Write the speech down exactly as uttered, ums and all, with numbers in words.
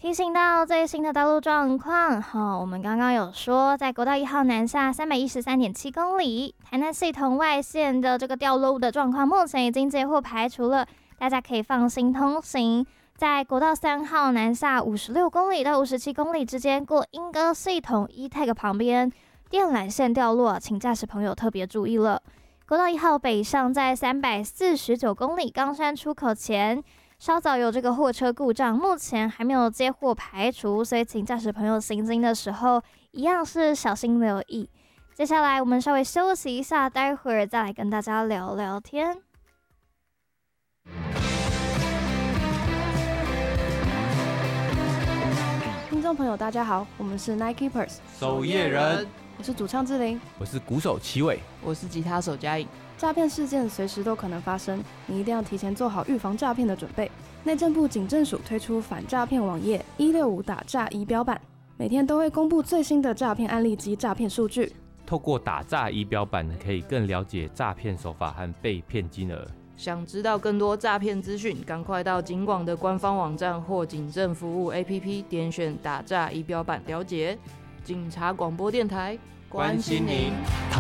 提醒到最新的道路状况，好，我们刚刚有说，在国道一号南下三百一十三点七公里，台南系统外线的这个掉落物的状况，目前已经接获排除了，大家可以放心通行。在国道三号南下五十六公里到五十七公里之间，过莺歌系统 E-Tag 旁边，电缆线掉落，请驾驶朋友特别注意了。国道一号北上在三百四十九公里冈山出口前，稍早有这个货车故障，目前还没有接获排除，所以请驾驶朋友行经的时候一样是小心留意。接下来我们稍微休息一下，待会儿再来跟大家聊聊天。 听众朋友大家好，我们是 Nikekeepers 守夜人， 我是主唱志玲， 我是鼓手齐伟， 我是吉他手嘉颖。 诈骗事件随时都可能发生，你一定要提前做好预防诈骗的准备。内政部警政署推出反诈骗网页一六五打诈仪表板，每天都会公布最新的诈骗案例及诈骗数据。 透过打诈仪表板，可以更了解诈骗手法和被骗金额。 想知道更多诈骗资讯，赶快到警广的官方网站或警政服务 A P P 点选打诈仪表板了解。警察广播电台， 关心您。